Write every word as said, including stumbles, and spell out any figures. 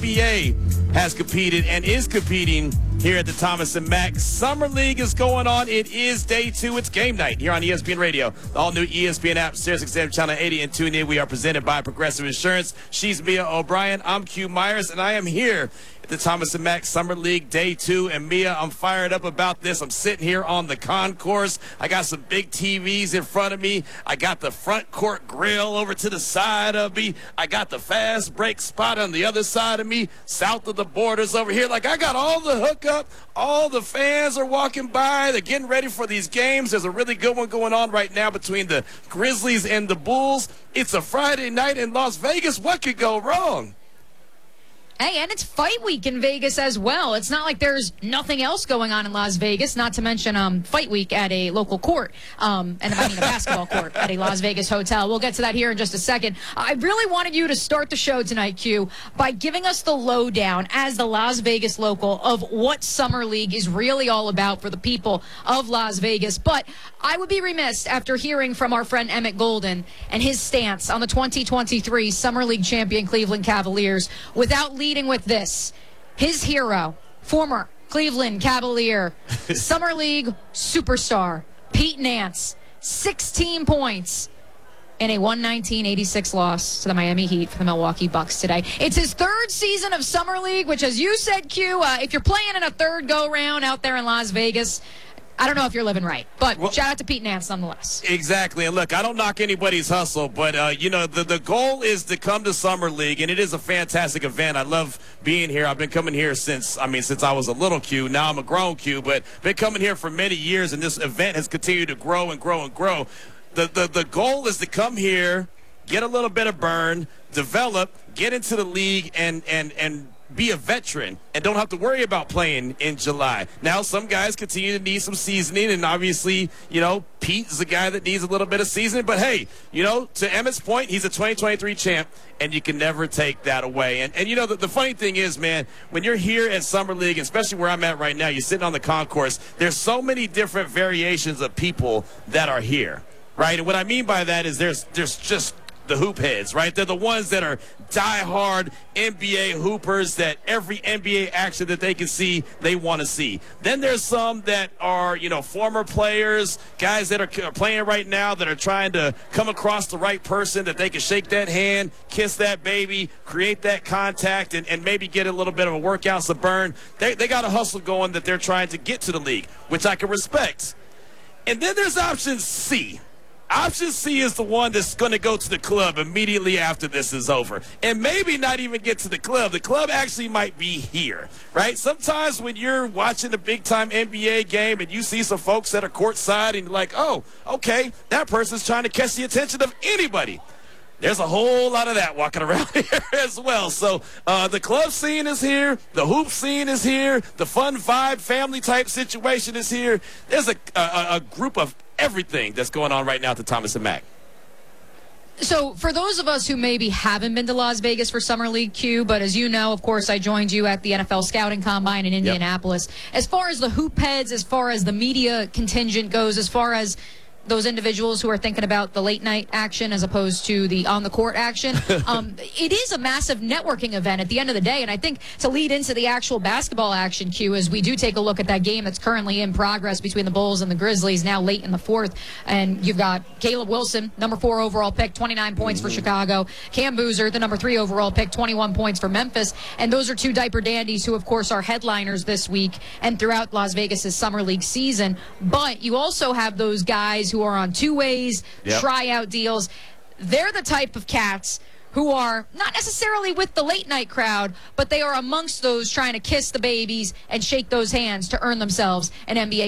B A has competed and is competing here at the Thomas and Mack. Summer League is going on. It is day two. It's game night here on E S P N Radio. The all-new E S P N app, Sirius X M Channel eighty, and tune in. We are presented by Progressive Insurance. She's Mia O'Brien. I'm Q Myers, and I am here at the Thomas and Mack Summer League Day two. And Mia, I'm fired up about this. I'm sitting here on the concourse. I got some big T Vs in front of me. I got the front court grill over to the side of me. I got the fast break spot on the other side of me, south of the borders over here. Like, I got all the hookup. All the fans are walking by. They're getting ready for these games. There's a really good one going on right now between the Grizzlies and the Bulls. It's a Friday night in Las Vegas. What could go wrong? Hey, and it's fight week in Vegas as well. It's not like there's nothing else going on in Las Vegas, not to mention um, fight week at a local court, um, and I mean a basketball court at a Las Vegas hotel. We'll get to that here in just a second. I really wanted you to start the show tonight, Q, by giving us the lowdown as the Las Vegas local of what Summer League is really all about for the people of Las Vegas. But I would be remiss after hearing from our friend Emmett Golden and his stance on the twenty twenty-three Summer League champion Cleveland Cavaliers without leading with this. His hero, former Cleveland Cavalier, Summer League superstar, Pete Nance, sixteen points in a one nineteen eighty-six loss to the Miami Heat for the Milwaukee Bucks today. It's his third season of Summer League, which, as you said, Q, uh, if you're playing in a third go-round out there in Las Vegas, I don't know if you're living right, but well, shout out to Pete Nance nonetheless. Exactly. And look, I don't knock anybody's hustle, but, uh, you know, the, the goal is to come to Summer League, and it is a fantastic event. I love being here. I've been coming here since, I mean, since I was a little Q. Now I'm a grown Q, but been coming here for many years, and this event has continued to grow and grow and grow. The, the, the goal is to come here, get a little bit of burn, develop, get into the league, and, and, and be a veteran and don't have to worry about playing in July. Now, some guys continue to need some seasoning, and obviously, you know, Pete is a guy that needs a little bit of seasoning. But, hey, you know, to Emmett's point, he's a twenty twenty-three champ, and you can never take that away. And, and you know, the, the funny thing is, man, when you're here at Summer League, especially where I'm at right now, you're sitting on the concourse, there's so many different variations of people that are here, right? And what I mean by that is there's there's just the hoop heads, right? They're the ones that are diehard N B A hoopers that every N B A action that they can see, they want to see. Then there's some that are, you know, former players, guys that are playing right now that are trying to come across the right person that they can shake that hand, kiss that baby, create that contact, and, and maybe get a little bit of a workout, some burn. They, they got a hustle going that they're trying to get to the league, which I can respect. And then there's option C. Option C is the one that's going to go to the club immediately after this is over. And maybe not even get to the club. The club actually might be here, right? Sometimes when you're watching a big-time N B A game and you see some folks that are courtside and you're like, oh, okay, that person's trying to catch the attention of anybody. There's a whole lot of that walking around here as well. So uh, the club scene is here. The hoop scene is here. The fun vibe family type situation is here. There's a, a, a group of everything that's going on right now at the Thomas and Mack. So for those of us who maybe haven't been to Las Vegas for Summer League, Q, but as you know, of course, I joined you at the N F L Scouting Combine in Indianapolis. Yep. As far as the hoop heads, as far as the media contingent goes, as far as those individuals who are thinking about the late night action as opposed to the on the court action. Um, it is a massive networking event at the end of the day. And I think to lead into the actual basketball action, Q, as we do take a look at that game that's currently in progress between the Bulls and the Grizzlies now late in the fourth. And you've got Caleb Wilson, number four overall pick, twenty-nine points mm-hmm. for Chicago. Cam Boozer, the number three overall pick, twenty-one points for Memphis. And those are two diaper dandies who, of course, are headliners this week and throughout Las Vegas's Summer League season. But you also have those guys who are on two ways, yep. tryout deals. They're the type of cats who are not necessarily with the late night crowd, but they are amongst those trying to kiss the babies and shake those hands to earn themselves an N B A